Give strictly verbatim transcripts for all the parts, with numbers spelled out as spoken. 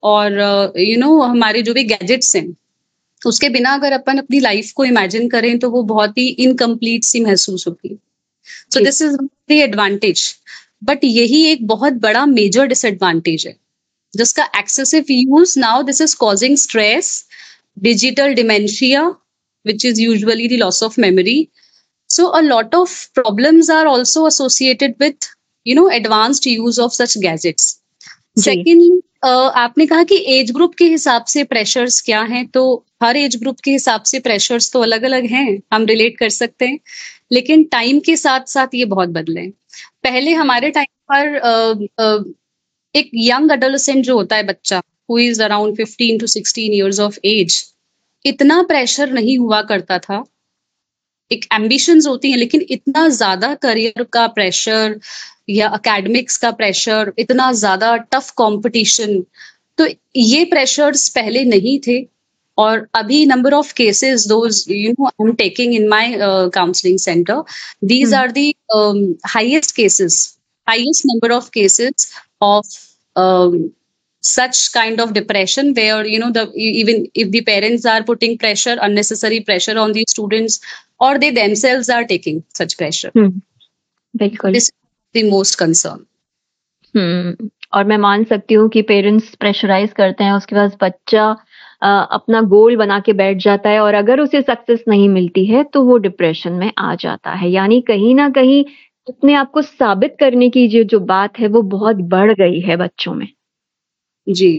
और you know हमारे जो भी गैजेट्स हैं, उसके बिना अगर अपन अपनी लाइफ को इमेजिन करें तो वो बहुत ही इनकम्प्लीट सी महसूस होगी। सो जी। This is the advantage, but यही एक बहुत बड़ा मेजर डिसएडवांटेज है जिसका excessive use now this is causing stress, digital dementia, which is usually the loss of memory. So a lot of problems are also associated with, you know, advanced use of such gadgets. Ji. Secondly, uh, आपने कहा कि age group के हिसाब से pressures क्या हैं, तो हर age group के हिसाब से प्रेशर्स तो अलग अलग हैं, हम रिलेट कर सकते हैं, लेकिन टाइम के साथ साथ ये बहुत बदले हैं। पहले हमारे टाइम पर uh, uh, एक यंग एडोलेसेंट जो होता है बच्चा, who is around fifteen to sixteen years of as, इतना प्रेशर नहीं हुआ करता था। एक एम्बिशंस होती हैं, लेकिन इतना ज्यादा करियर का प्रेशर या एकेडमिक्स का प्रेशर, इतना ज्यादा टफ कंपटीशन, तो ये प्रेशर्स पहले नहीं थे। और अभी number of cases those you know I am taking in my counselling centre, these are the highest cases, highest number of cases of um, such kind of depression where you know the even if the parents are putting pressure, unnecessary pressure on the students, or they themselves are taking such pressure. हम्म, बिल्कुल। This is the most concern. हम्म और मैं मान सकती हूँ कि parents pressurise करते हैं, उसके बाद बच्चा अ, अपना गोल बना के बैठ जाता है और अगर उसे सक्सेस नहीं मिलती है तो वो डिप्रेशन में आ जाता है। यानी कहीं ना कहीं अपने आप को साबित करने की जो जो बात है वो बहुत बढ़ गई है बच्चों में। जी।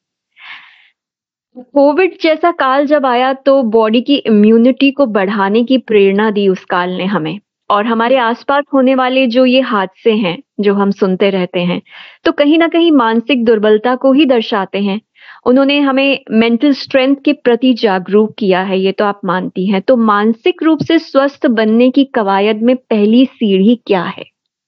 कोविड जैसा काल जब आया तो बॉडी की इम्यूनिटी को बढ़ाने की प्रेरणा दी उस काल ने हमें, और हमारे आसपास होने वाले जो ये हादसे हैं जो हम सुनते रहते हैं तो कहीं ना कहीं मानसिक दुर्बलता को ही दर्शाते हैं। उन्होंने हमें मेंटल स्ट्रेंथ के प्रति जागरूक किया है, ये तो आप मानती हैं। तो मानसिक रूप से स्वस्थ बनने की कवायद में पहली सीढ़ी क्या है?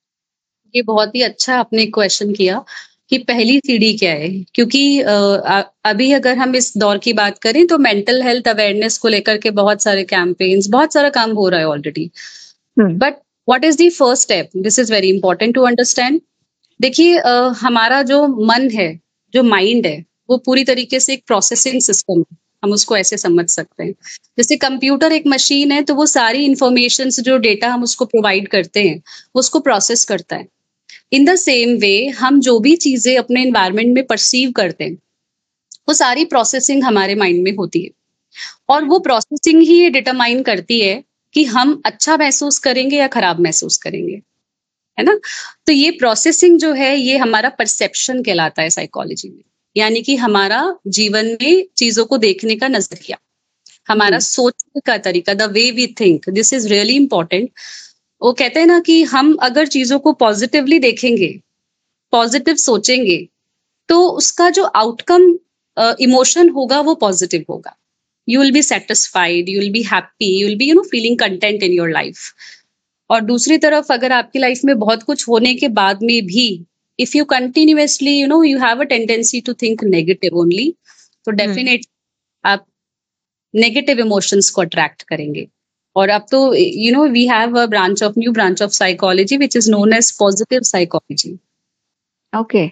ये बहुत ही अच्छा आपने क्वेश्चन किया कि पहली सीढ़ी क्या है, क्योंकि अ, अभी अगर हम इस दौर की बात करें तो मेंटल हेल्थ अवेयरनेस को लेकर के बहुत सारे कैंपेन्स, बहुत सारा काम हो रहा है already, but what is the first step? This is very important to understand. देखिए, uh, हमारा जो मन है, जो माइंड है, वो पूरी तरीके से एक प्रोसेसिंग सिस्टम है, हम उसको ऐसे समझ सकते हैं। जैसे कंप्यूटर एक मशीन है, तो वो सारी इंफॉर्मेशन, जो डेटा हम उसको प्रोवाइड करते हैं, वो उसको प्रोसेस करता है। इन द सेम वे हम जो भी चीजें अपने एनवायरनमेंट में परसीव करते हैं, वो सारी प्रोसेसिंग हमारे माइंड में होती है, और वो प्रोसेसिंग ही ये डिटरमाइन करती है कि हम अच्छा महसूस करेंगे या खराब महसूस करेंगे, है ना? तो ये प्रोसेसिंग जो है, ये हमारा परसेप्शन कहलाता है साइकोलॉजी में, यानी कि हमारा जीवन में चीजों को देखने का नजरिया, हमारा सोचने का तरीका, the way we think, this is really important. वो कहते हैं ना कि हम अगर चीजों को पॉजिटिवली देखेंगे, पॉजिटिव सोचेंगे, तो उसका जो आउटकम इमोशन uh, होगा वो पॉजिटिव होगा। You will be satisfied, you will be happy, you will be you know feeling content in your life. और दूसरी तरफ अगर आपकी लाइफ में बहुत कुछ होने के बाद में भी if you continuously you know you have a tendency to think negative only, तो डेफिनेट आप नेगेटिव इमोशंस को अट्रैक्ट करेंगे। और अब तो you know we have a branch of new branch of psychology which is known as positive psychology. Okay.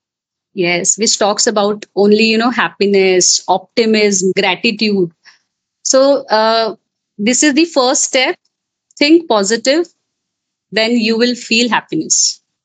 Yes, which talks about only, you know, happiness, optimism, gratitude. So, uh, this is the first step. Think positive, then you will feel happiness.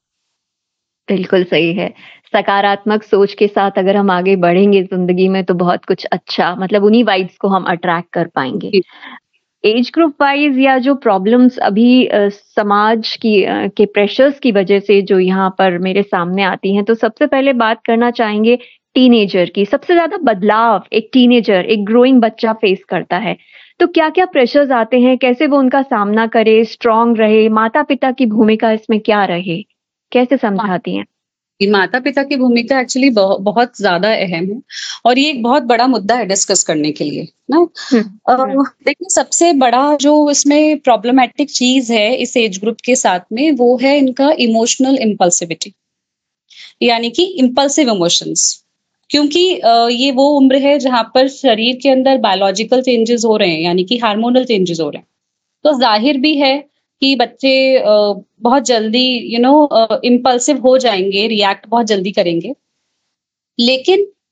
बिल्कुल सही है। सकारात्मक सोच के साथ अगर हम आगे बढ़ेंगे जिंदगी में तो बहुत कुछ अच्छा, मतलब उन्हीं वाइब्स को हम अट्रैक्ट कर पाएंगे। एज ग्रुप वाइज या जो प्रॉब्लम्स अभी अ, समाज की अ, के प्रेशर्स की वजह से जो यहाँ पर मेरे सामने आती हैं, तो सबसे पहले बात करना चाहेंगे टीनेजर की। सबसे ज्यादा बदलाव एक टीनेजर, एक ग्रोइंग बच्चा फेस करता है, तो क्या क्या प्रेशर्स आते हैं, कैसे वो उनका सामना करे, स्ट्रांग रहे, माता पिता की भूमिका इसमें क्या रहे, कैसे समझाती हैं? माता पिता की भूमिका एक्चुअली बहुत, बहुत ज्यादा अहम है, और ये एक बहुत बड़ा मुद्दा है डिस्कस करने के लिए ना। देखिए, सबसे बड़ा जो इसमें प्रॉब्लमेटिक चीज है इस एज ग्रुप के साथ में, वो है इनका इमोशनल इम्पल्सिविटी, यानी कि इम्पल्सिव इमोशंस। क्योंकि ये वो उम्र है जहां पर शरीर के अंदर बायोलॉजिकल चेंजेस हो रहे हैं, यानी कि हार्मोनल चेंजेस हो रहे हैं, तो जाहिर भी है कि बच्चे बहुत जल्दी यू नो इम्पल्सिव हो जाएंगे, रिएक्ट बहुत जल्दी करेंगे। लेकिन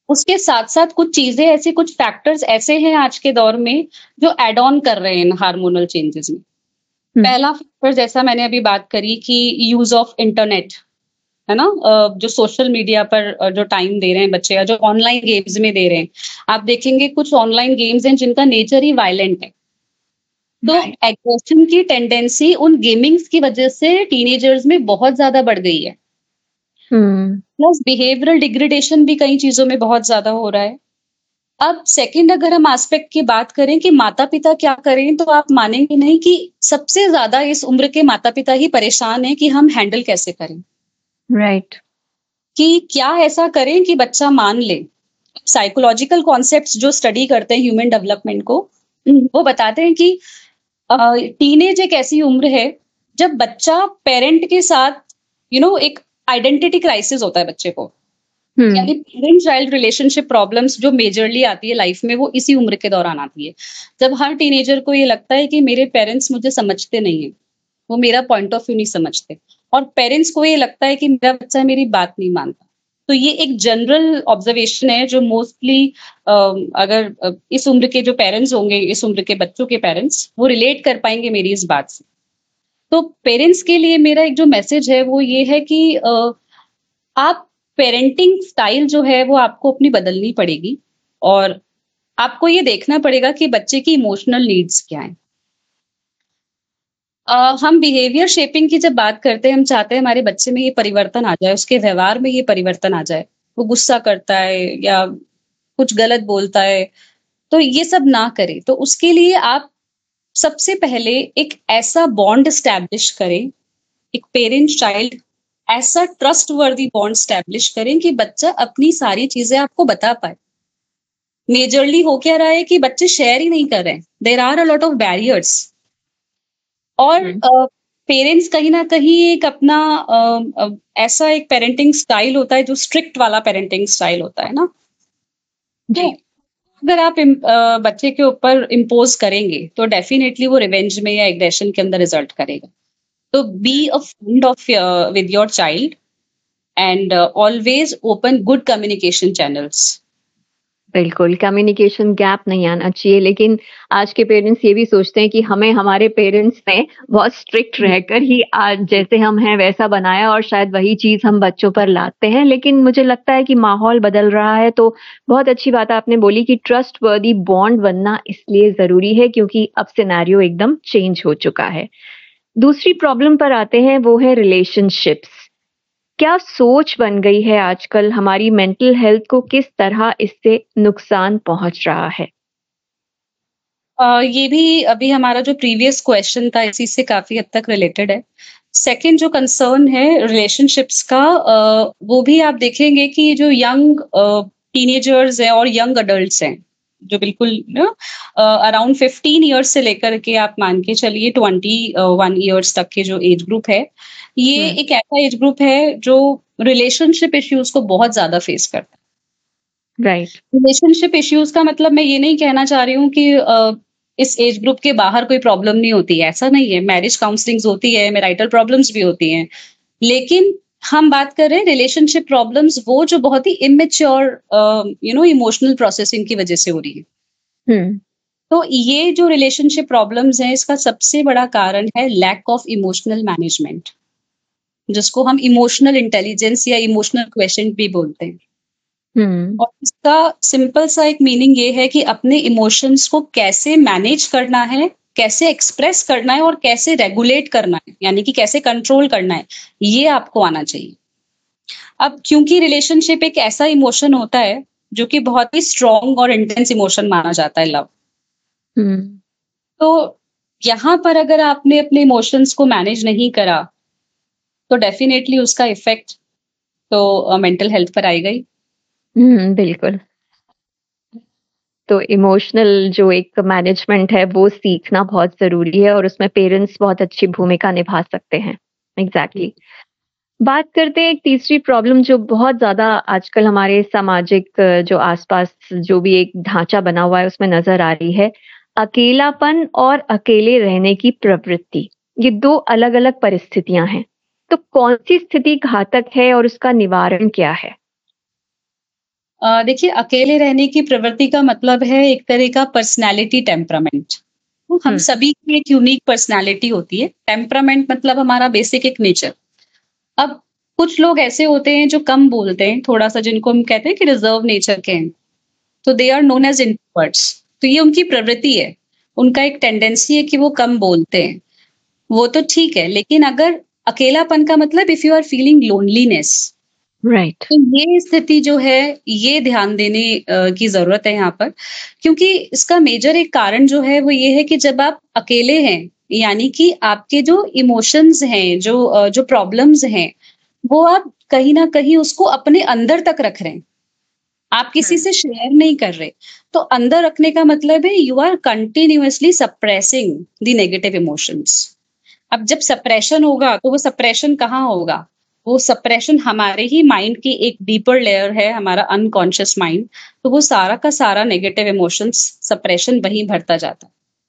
उसके साथ-साथ कुछ चीज़ें ऐसी कुछ फैक्टर्स ऐसे हैं आज के दौर में जो ऐड ऑन कर रहे हैं इन हार्मोनल चेंजेज़ में। हुँ। पहला फैक्टर जैसा मैंने अभी बात करी कि यूज़ ऑफ इंटरनेट, है ना? अ, जो सोशल मीडिया पर अ, जो टाइम दे रहे हैं बच्चे या जो ऑनलाइन गेम्स में दे रहे हैं। आप देखेंगे कुछ ऑनलाइन गेम्स हैं जिनका नेचर ही वायलेंट है। तो राइट। एग्रेशन की टेंडेंसी उन गेमिंग्स की वजह से टीनेजर्स में बहुत ज़्यादा बढ़ गई है। हुँ। प्लस बिहेवियरल डिग्रेडेशन भी कई चीज़ों में बहुत ज़्यादा हो रहा है। अब सेकंड अगर हम एस्पेक्ट की बात करें कि माता-पिता क्या करें, तो आप मानेंगे नहीं कि सबसे ज़्यादा इस उम्र के माता-पिता ही परेशान हैं कि हम हैंडल कैसे करें? राइट। कि क्या ऐसा करें कि बच्चा मान ले? साइकोलॉजिकल कॉन्सेप्ट्स जो स्टडी करते हैं ह्यूमन डेवलपमेंट को, उम, वो बताते हैं कि अ, टीनेज एक ऐसी उम्र है जब बच्चा पेरेंट के साथ यू नो एक आइडेंटिटी क्राइसिस होता है बच्चे को। हुँ। यानी पेरेंट चाइल्ड रिलेशनशिप प्रॉब्लम्स जो मेजरली आती है लाइफ में वो इसी उम्र के दौरान आती है। जब हर टीनेजर को ये लगता है कि मेरे पेरेंट्स मुझे समझते नहीं हैं, वो मेरा पॉइंट ऑफ व्यू नहीं समझते और पेरेंट्स को ये लगता है कि मेरा बच्चा मेरी बात नहीं मानता। तो ये एक जनरल ऑब्जर्वेशन है जो मोस्टली अ, अगर अ, इस उम्र के जो पेरेंट्स होंगे, इस उम्र के बच्चों के पेरेंट्स, वो रिलेट कर पाएँगे मेरी इस बात से। तो पेरेंट्स के लिए मेरा एक जो मैसेज है वो ये है कि अ, आप पेरेंटिंग स्टाइल जो है वो आपको अपनी बदलनी पड़ेगी और आपको ये देखना पड़ेगा कि बच्चे की इमोशनल नीड्स क्या हैं। अ, हम बिहेवियर शेपिंग की जब बात करते हैं, हम चाहते हैं हमारे बच्चे में ये परिवर्तन आ जाए, उसके व्यवहार में ये परिवर्तन आ जाए। वो गुस्सा करता है या कुछ गलत बोलता है, तो ये सब ना करें। तो उसके लिए आप सबसे पहले एक ऐसा बॉन्ड एस्टैब्लिश करें, एक पेरेंट चाइल्ड ऐसा ट्रस्टवर्दी बॉन्ड एस्टैब्लिश करें कि बच्चा अपनी सारी चीज़ें आपको बता पाए। मेजरली हो क्या रहा है कि बच्चे शेयर ही नहीं कर रहे हैं। There are a lot of barriers और हुँ। अ, पेरेंट्स कहीं न कहीं एक अपना अ अ, ऐसा एक पेरेंटिंग स्टाइल होता है जो स्ट्रिक्ट वाला पेरेंटिंग स्टाइल होता है ना, तो जी। अगर आप इम अ, बच्चे के ऊपर इम्पोज़ करेंगे, तो डेफिनिटली वो रिवेंज में या एग्रेशन के अंदर रिज़ल्ट करेगा। तो be a friend of a, with your child and always open good communication channels. बिल्कुल, कम्युनिकेशन गैप नहीं आना चाहिए, लेकिन आज के पेरेंट्स ये भी सोचते हैं कि हमें हमारे पेरेंट्स ने बहुत स्ट्रिक्ट हुँ, रहकर ही आज जैसे हम हैं वैसा बनाया और शायद वही चीज़ हम बच्चों पर लाते हैं। लेकिन मुझे लगता है कि माहौल बदल रहा है, तो बहुत अच्छी बात आपने बोली कि ट्रस्टवर्दी बॉन्ड बनना इसलिए ज़रूरी है क्योंकि अब सिनेरियो एकदम चेंज हो चुका है। दूसरी प्रॉब्लम पर आते हैं, वो है रिलेशनशिप्स। क्या सोच बन गई है आजकल हमारी मेंटल हेल्थ को किस तरह इससे नुकसान पहुंच रहा है? अ, ये भी अभी हमारा जो प्रीवियस क्वेश्चन था इसी से काफ़ी हद तक रिलेटेड है। सेकंड जो कंसर्न है रिलेशनशिप्स का अ, वो भी आप देखेंगे कि जो यंग अ, टीनेजर्स हैं और यंग एडल्ट्स हैं, जो बिल्कुल ना अ, अराउंड फ़िफ़्टीन इयर्स से लेकर के आप मान के चलिए ट्वेंटी अ, वन इयर्स तक के जो एज ग्रुप है, ये हुँ। एक ऐसा एज ग्रुप है जो रिलेशनशिप इश्यूज़ को बहुत ज़्यादा फेस करता है। राइट। रिलेशनशिप इश्यूज का मतलब मैं ये नहीं कहना चाह रही हूँ कि अ, इस एज ग्रुप के बाहर कोई प्रॉब्लम नहीं होती है, ऐसा नहीं है। मैरिज काउंसलिंग्स होती है, मैरिटल प्रॉब्लम्स भी होती हैं। लेकिन हम बात कर रहे हैं रिलेशनशिप प्रॉब्लम्स वो जो बहुत ही immature a, you know emotional processing की वजह से हो रही है। हुँ। तो ये जो रिलेशनशिप प्रॉब्लम्स हैं, इसका सबसे बड़ा कारण है लैक ऑफ इमोशनल मैनेजमेंट, जिसको हम इमोशनल इंटेलिजेंस या इमोशनल क्वेश्चन भी बोलते हैं। हुँ। और इसका सिंपल सा एक मीनिंग ये है कि अपने इमोशंस को कैसे मैनेज करना है, कैसे एक्सप्रेस करना है और कैसे रेगुलेट करना है, यानी कि कैसे कंट्रोल करना है, ये आपको आना चाहिए। अब क्योंकि रिलेशनशिप एक ऐसा इमोशन होता है, जो कि बहुत ही स्ट्रॉन्ग और इंटेंस इमोशन माना जाता है लव। हुँ। तो यहाँ पर अगर आपने अपने इमोशंस को मैनेज नहीं करा, तो डेफिनिटली उसका इफ़ेक्ट तो अ, मेंटल हेल्थ पर आएगा ही। हुँ, बिल्कुल। तो इमोशनल जो एक मैनेजमेंट है वो सीखना बहुत ज़रूरी है और उसमें पेरेंट्स बहुत अच्छी भूमिका निभा सकते हैं। एग्ज़ैक्टली। बात करते हैं एक तीसरी प्रॉब्लम जो बहुत ज़्यादा आजकल हमारे सामाजिक अ, जो आस-पास जो भी एक ढाँचा बना हुआ है उसमें नज़र आ रही है। अकेलापन और अकेले रहने की प्रवृत्ति। ये दो अलग-अलग परिस्थितियाँ हैं। तो कौन-सी स्थिति घातक है और उसका निवारण क्या है? अ, देखिए अकेले रहने की प्रवृत्ति का मतलब है एक तरह का पर्सनैलिटी टेम्परामेंट। तो हम हुँ। सभी की एक यूनिक पर्सनैलिटी होती है। टेम्परामेंट मतलब हमारा बेसिक एक नेचर। अब कुछ लोग ऐसे होते हैं जो कम बोलते हैं, थोड़ा-सा जिनको हम कहते हैं कि रिज़र्व नेचर के हैं। तो they are known as introverts. तो ये उनकी प्रवृत्ति है। उनका एक टेंडेंसी है कि वो कम बोलते हैं। वो तो ठीक है, लेकिन अगर अकेलापन का मतलब if you are feeling loneliness, right. तो ये स्थिति जो है, ये ध्यान देने अ, की ज़रूरत है यहाँ पर। क्योंकि इसका मेजर एक कारण जो है वो ये है कि जब आप अकेले हैं, यानी कि आपके जो इमोशंस हैं, जो अ, जो प्रॉब्लम्स हैं, वो आप कहीं न कहीं उसको अपने अंदर तक रख रहे हैं। आप किसी हुँ। से शेयर नहीं कर रहे। तो अंदर रखने का मतलब है you are continuously suppressing the negative emotions. अब जब सप्रेशन होगा, तो वो सप्रेशन कहाँ होगा? वो सप्रेशन हमारे ही माइंड की एक डीपर लेयर है, हमारा अनकॉन्शियस माइंड। तो वो सारा का सारा नेगेटिव इमोशंस सप्रेशन वहीं भरता जाता है।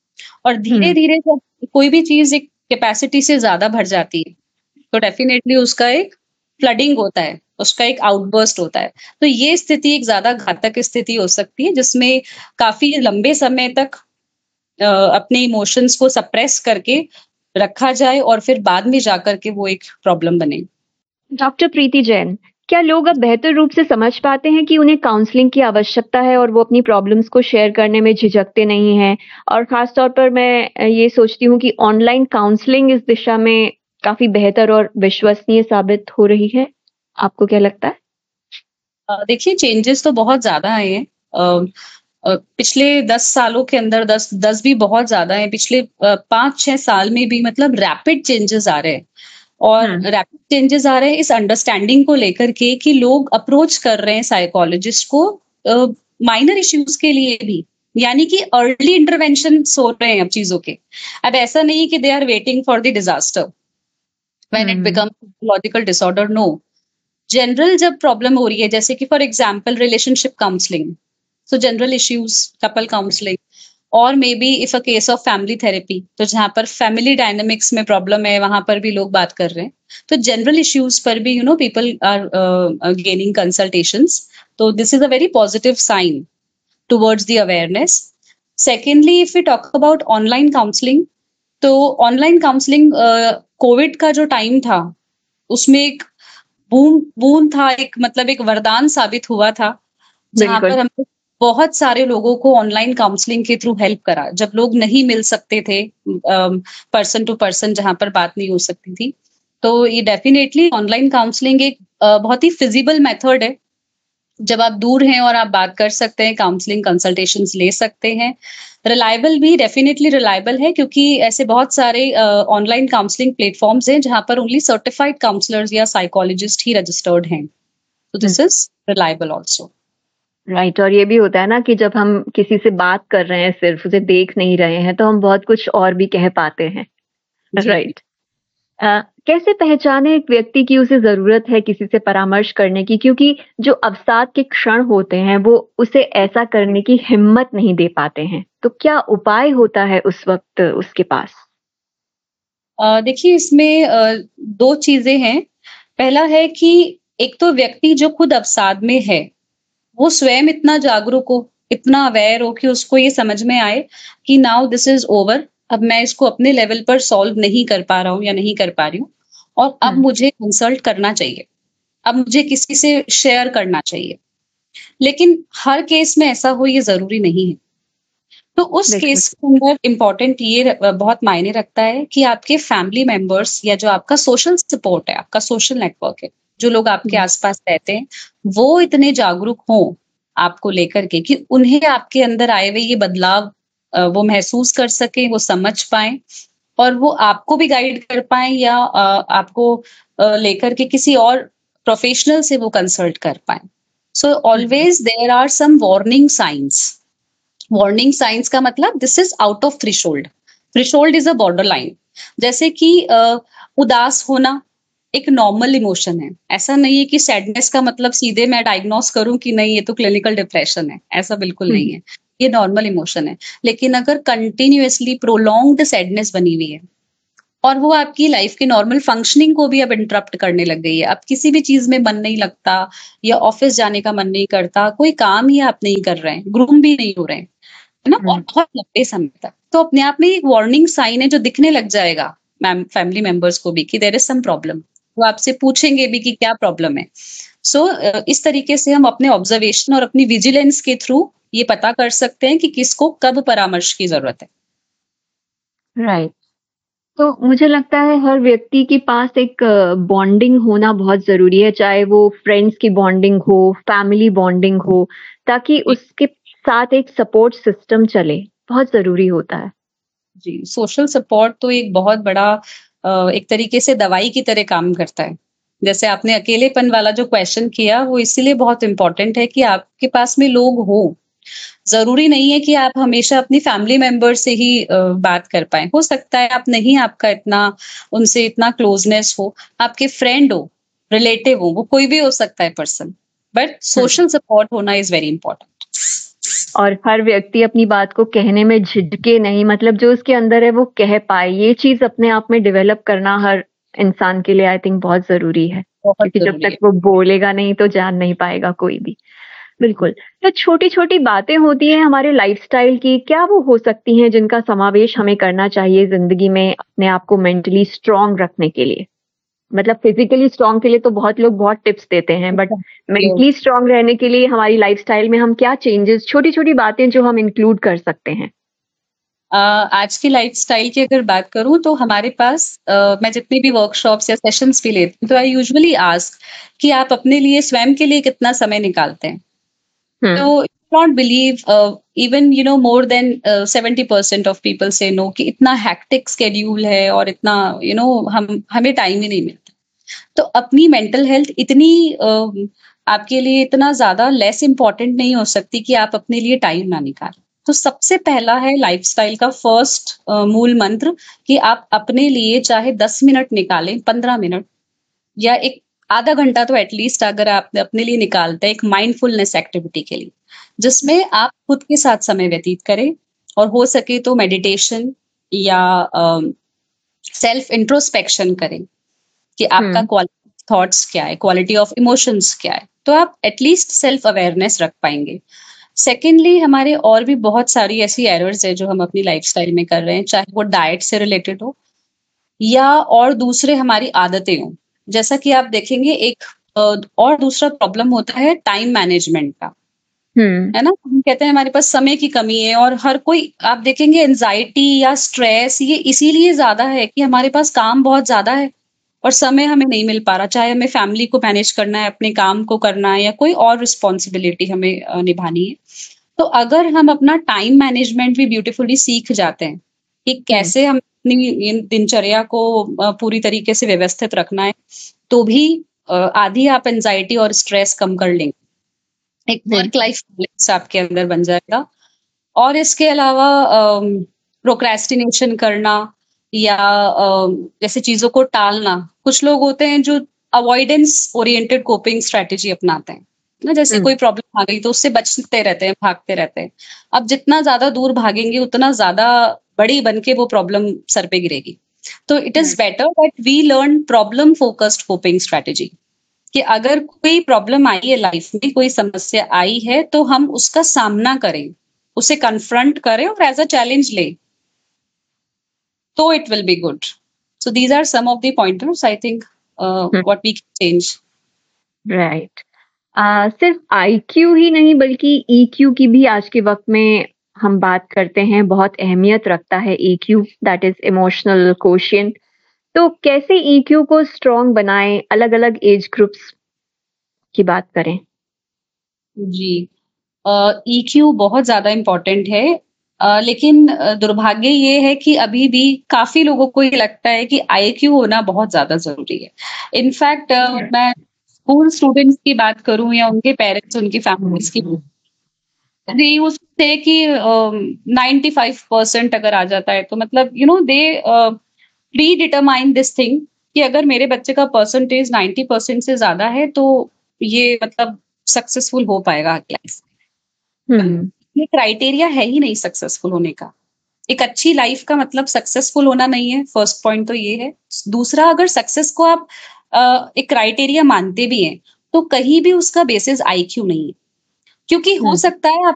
और हुँ। धीरे-धीरे जब कोई भी चीज़ एक कैपेसिटी से ज़्यादा भर जाती है, तो डेफिनिटली उसका एक फ्लडिंग होता है, उसका एक आउटबर्स्ट होता है। तो ये स्थिति एक ज़्यादा घातक स्थिति हो सकती है, जिसमें काफ़ी लंबे समय तक अ, अपने इमोशंस को सप्रेस करके रखा जाए और फिर बाद में जाकर के वो एक प्रॉब्लम बने। डॉक्टर प्रीति जैन, क्या लोग अब बेहतर रूप से समझ पाते हैं कि उन्हें काउंसलिंग की आवश्यकता है और वो अपनी प्रॉब्लम्स को शेयर करने में झिझकते नहीं हैं? और ख़ास तौर पर मैं अ, ये सोचती हूँ कि ऑनलाइन काउंसलिंग इस दिशा में काफ़ी बेहतर और विश्वसनीय साबित हो रही है। आपको क्या लगता है? अ, देखिए चेंजेस तो बहुत ज़्यादा आए हैं। अ अ, पिछले दस सालों के अंदर दस दस भी बहुत ज़्यादा है। पिछले अ, पाँच छह साल में भी मतलब रैपिड चेंजेस आ रहे हैं। और हुँ। रैपिड चेंजेस आ रहे हैं इस अंडरस्टैंडिंग को लेकर के कि लोग अप्रोच कर रहे हैं साइकोलॉजिस्ट को अ, माइनर इश्यूज के लिए भी। यानी कि अर्ली इंटरवेंशंस हो रहे हैं अब चीज़ों के। अब ऐसा नहीं है कि they are waiting for the disaster when it hmm. Becomes psychological disorder, no. General जब प्रॉब्लम हो रही है, जैसे कि for example relationship counselling, so general issues, couple counselling, और may be if a case of family therapy, तो जहाँ पर फैमिली डायनामिक्स में प्रॉब्लम है, वहां पर भी लोग बात कर रहे हैं। तो जनरल इश्यूज पर भी you know people are gaining consultations. तो this is a very positive sign towards the awareness. Secondly, if we talk about online counselling, तो ऑनलाइन काउंसलिंग कोविड का जो टाइम था, उसमें एक बूम बूम था, एक मतलब एक वरदान साबित हुआ था, जहाँ बिल्कुल। पर हमने बहुत सारे लोगों को ऑनलाइन काउंसलिंग के थ्रू हेल्प करा, जब लोग नहीं मिल सकते थे, पर्सन टू पर्सन जहाँ पर बात नहीं हो सकती थी। तो ये डेफिनेटली ऑनलाइन काउंसलिंग एक अ, बहुत ही फिजिबल मेथड है। जब आप दूर हैं और आप बात कर सकते हैं, काउंसलिंग कंसल्टेशंस ले सकते हैं। रिलायबल भी डेफिनेटली रिलायबल है, क्योंकि ऐसे बहुत सारे ऑनलाइन काउंसलिंग प्लेटफॉर्म्स हैं जहां पर ओनली सर्टिफाइड काउंसलर्स या साइकोलॉजिस्ट ही रजिस्टर्ड हैं। तो हुँ। This is reliable also. Right. और ये भी होता है ना कि जब हम किसी से बात कर रहे हैं, सिर्फ़ उसे देख नहीं रहे हैं, तो हम बहुत कुछ और भी कह पाते हैं। जी जी। राइट। अ, कैसे पहचाने एक व्यक्ति की उसे ज़रूरत है किसी से परामर्श करने की? क्योंकि जो अवसाद के क्षण होते हैं, वो उसे ऐसा करने की हिम्मत नहीं दे पाते हैं। तो क्या उपाय होता है उस वक़्त उसके पास? अ, देखिए इसमें अ, दो चीजें हैं। पहला है कि एक तो व्यक्ति जो खुद अवसाद में है, वो स्वयं इतना जागरूक हो, इतना अवेयर हो कि उसको ये समझ में आए कि नाउ दिस इज ओवर। अब मैं इसको अपने लेवल पर सॉल्व नहीं कर पा रहा हूँ या नहीं कर पा रही हूँ, और अब हुँ। मुझे कंसल्ट करना चाहिए। अब मुझे किसी से शेयर करना चाहिए। लेकिन हर केस में ऐसा हो ये ज़रूरी नहीं है। तो उस बिल्कुल। केस के अंदर इम्पोर्टेंट ये र बहुत मायने रखता है कि आपके फैमिली मेंबर्स या जो आपका सोशल सपोर्ट है, आपका सोशल नेटवर्क है, जो लोग आपके हुँ। आस-पास रहते हैं, वो इतने जागरूक हों आपको लेकर के कि उन्हें आपके अंदर आए हुए ये बदलाव अ, वो महसूस कर सकें, वो समझ पाएँ, और वो आपको भी गाइड कर पाएँ, या अ, आपको अ, लेकर के किसी और प्रोफेशनल से वो कंसल्ट कर पाएँ। सो हुँ, हुँ। Always there are some warning signs. Warning science का मतलब this is out of threshold. Threshold is a border line. जैसे कि अ, उदास होना एक नॉर्मल इमोशन है। ऐसा नहीं है कि सैडनेस का मतलब सीधे मैं डायग्नोस करूं कि नहीं ये तो क्लिनिकल डिप्रेशन है, ऐसा बिल्कुल हुँ, नहीं है। ये नॉर्मल इमोशन है। लेकिन अगर कंटिन्यूअसली प्रोलॉन्ग्ड सैडनेस बनी हुई है, और वो आपकी लाइफ की नॉर्मल फंक्शनिंग को भी अब इंटरप्ट करने लग गई है। अब किसी भी चीज में मन नहीं लगता या ऑफिस जाने का मन नहीं करता, कोई काम ही आप नहीं कर रहे हैं, ग्रूम भी नहीं हो रहे हैं, है ना? और हुँ। बहुत लंबे समय तक। तो अपने आप में एक वार्निंग साइन है जो दिखने लग जाएगा मैम फैमिली मेंबर्स को भी कि देयर इज सम प्रॉब्लम। वो आपसे पूछेंगे भी कि क्या प्रॉब्लम है। सो so, इस तरीके से हम अपने ऑब्जर्वेशन और अपनी विजिलेंस के थ्रू ये पता कर सकते हैं कि किसको कब परामर्श की जरूरत है। राइट। तो मुझे लगता है हर व्यक्ति के पास एक बॉन्डिंग होना बहुत ज़रूरी है, चाहे वो फ्रेंड्स की बॉन्डिंग हो, फैमिली बॉन्डिंग हो, ताकि उसके साथ एक सपोर्ट सिस्टम चले, बहुत ज़रूरी होता है। जी, सोशल सपोर्ट तो एक बहुत बड़ा अ, एक तरीके से दवाई की तरह काम करता है। जैसे आपने अकेलेपन वाला जो क्वेश्चन किया, वो इसीलिए बहुत इम्पोर्टेंट है कि आपके पास में लोग हों। ज़रूरी नहीं है कि आप हमेशा अपनी फैमिली मेंबर से ही अ, बात कर पाएँ। हो सकता है आप नहीं आपका इतना उनसे इतना क्लोज़नेस हो, आपके फ्रेंड हो, रिलेटिव हो, वो कोई भी हो सकता है person. But hmm. Social support होना इज़ वेरी इम्पोर्टेंट। और हर व्यक्ति अपनी बात को कहने में झिझके नहीं, मतलब जो उसके अंदर है वो कह पाए, ये चीज़ अपने आप में डेवलप करना हर इंसान के लिए आई थिंक बहुत ज़रूरी है, बहुत क्योंकि जब ज़रूरी तक है। वो बोलेगा नहीं तो जान नहीं पाएगा कोई भी। बिल्कुल। तो छोटी-छोटी बातें होती हैं हमारे लाइफ़स्टाइल की, क्या वो हो सकती हैं जिनका समावेश हमें करना चाहिए ज़िंदगी में अपने आप को मेंटली स्ट्रॉन्ग रखने के लिए? मतलब फिज़िकली स्ट्रॉन्ग के लिए तो बहुत लोग बहुत टिप्स देते हैं, बट मेंटली स्ट्रॉन्ग रहने के लिए हमारी लाइफ़स्टाइल में हम क्या चेंजेस, छोटी-छोटी बातें जो हम इंक्लूड कर सकते हैं? अ, आज की लाइफ़स्टाइल की अगर बात करूँ तो हमारे पास अ, मैं जितनी भी वर्कशॉप्स या सेशंस भी लेती हूँ, तो आई यूजुअली आस्क कि आप अपने लिए स्वयं के लिए कितना समय निकालते हैं? हुँ, तो not believe even you know more than seventy percent of people से नो कि इतना हैक्टिक स्केड्यूल है और इतना यू you नो know, हम हमें टाइम ही नहीं मिलता। तो अपनी मेंटल हेल्थ इतनी अ, आपके लिए इतना ज्यादा लेस इम्पोर्टेंट नहीं हो सकती कि आप अपने लिए टाइम ना निकालें। तो सबसे पहला है लाइफस्टाइल का फर्स्ट मूल मंत्र कि आप अपने लिए चाहे दस मिनट निकालें, पंद्रह मिनट या एक आधा घंटा तो एटलीस्ट अगर आप अपने लिए निकालते हैं एक माइंडफुलनेस एक्टिविटी के लिए, जिसमें आप खुद के साथ समय व्यतीत करें और हो सके तो मेडिटेशन या सेल्फ इंट्रोस्पेक्शन करें कि आपका हुँ, क्वालिटी ऑफ थॉट्स क्या है, क्वालिटी ऑफ इमोशंस क्या है, तो आप एटलीस्ट सेल्फ अवेयरनेस रख पाएंगे। सेकेंडली हमारे और भी बहुत सारी ऐसी एरर्स है जो हम अपनी लाइफस्टाइल में कर रहे हैं, चाहे वो डाइट से रिलेटेड हो या और दूसरे हमारी आदतें हों। जैसा कि आप देखेंगे एक अ, और दूसरा प्रॉब्लम होता है टाइम मैनेजमेंट का, हुँ, है ना? हम कहते हैं हमारे पास समय की कमी है और हर कोई आप देखेंगे एंग्जायटी या स्ट्रेस ये इसीलिए ज़्यादा है कि हमारे पास काम बहुत ज़्यादा है और समय हमें नहीं मिल पा रहा। चाहे हमें फैमिली को मैनेज करना है, अपने काम को करना है या कोई और रिस्पॉन्सिबिलिटी हमें अ, निभानी है। तो अगर हम अपना टाइम मैनेजमेंट भी ब्यूटीफुली सीख जाते हैं कि हुँ, कैसे हम अपनी इन दिनचर्या को अ, पूरी तरीके से व्यवस्थित रखना है, तो भी अ, आधी आप एंग्जायटी और स्ट्रेस कम कर लेंगे। एक वर्क बिल्कुल। लाइफ बैलेंस आपके अंदर बन जाएगा। और इसके अलावा प्रोक्रेस्टिनेशन करना या अ, जैसे चीजों को टालना, कुछ लोग होते हैं जो अवॉइडेंस ओरिएंटेड कोपिंग स्ट्रेटेजी अपनाते हैं ना, जैसे हुँ, कोई प्रॉब्लम आ गई तो उससे बचते रहते हैं, भागते रहते हैं। अब जितना ज्यादा दूर भागेंगे उतना ज्यादा बड़ी बन के वो प्रॉब्लम सर पे गिरेगी। तो it is hmm, better that we learn problem focused coping strategy कि अगर कोई प्रॉब्लम आई है लाइफ में, कोई समस्या आई है तो हम उसका सामना करें, उसे कन्फ्रंट करें और एज अ चैलेंज लें, तो it will be good. So these are some of the pointers I think hmm, what we can change. Right. अ, सिर्फ आईक्यू ही नहीं बल्कि ईक्यू की भी आज के वक़्त में हम बात करते हैं, बहुत अहमियत रखता है EQ, that is emotional quotient. तो कैसे ईक्यू को स्ट्रॉन्ग बनाएँ, अलग-अलग एज ग्रुप्स की बात करें? जी, ईक्यू बहुत ज्यादा इम्पोर्टेंट है। अ, लेकिन अ, दुर्भाग्य ये है कि अभी भी काफी लोगों को ये लगता है कि आईक्यू होना बहुत ज्यादा जरूरी है। इनफैक्ट मैं स्कूल स्टूडेंट्स की बात करूं या उनके पेरेंट्स, उनकी फैमिलीज की, दे यूज्ड टू से कि नाइंटी फाइव परसेंट अगर आ जाता है तो मतलब you know they pre determine this thing कि अगर मेरे बच्चे का परसेंटेज नाइंटी परसेंट से ज्यादा है तो ये मतलब सक्सेसफुल हो पाएगा लाइफ। हुँ, ये क्राइटेरिया है ही नहीं सक्सेसफुल होने का। एक अच्छी लाइफ का मतलब सक्सेसफुल होना नहीं है, फर्स्ट पॉइंट तो ये है। दूसरा, अगर सक्सेस को आप अ, एक क्राइटेरिया मानते भी हैं, तो कहीं भी उसका बेसिस आईक्यू नहीं है। क्योंकि हो हुँ। सकता है